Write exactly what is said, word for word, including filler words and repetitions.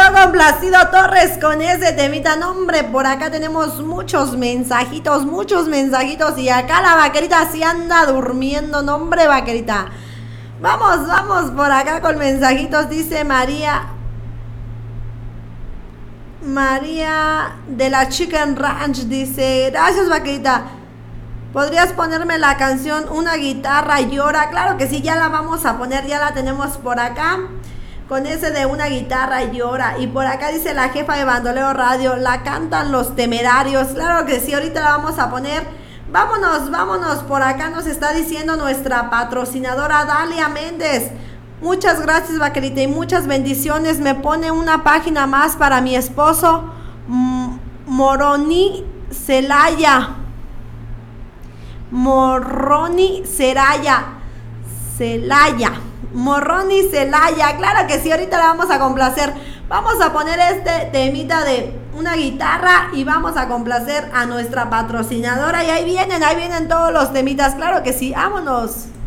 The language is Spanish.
quedó complacido Torres con ese temita. No, hombre, por acá tenemos muchos mensajitos, muchos mensajitos. Y acá la vaquerita sí anda durmiendo. No, hombre, vaquerita. Vamos, vamos por acá con mensajitos. Dice María. María de la Chicken Ranch. Dice, gracias, vaquerita. ¿Podrías ponerme la canción Una guitarra llora? Claro que sí, ya la vamos a poner. Ya la tenemos por acá. Con ese de Una guitarra llora. Y por acá dice la jefa de Bandoleo Radio, la cantan Los Temerarios. Claro que sí, ahorita la vamos a poner. Vámonos, vámonos. Por acá nos está diciendo nuestra patrocinadora Dalia Méndez. Muchas gracias, vaquerita, y muchas bendiciones. Me pone una página más para mi esposo Moroni Celaya. Moroni Celaya. Celaya. Morroni Celaya, claro que sí, ahorita la vamos a complacer. Vamos a poner este temita de Una guitarra y vamos a complacer a nuestra patrocinadora. Y ahí vienen, ahí vienen todos los temitas, claro que sí, vámonos.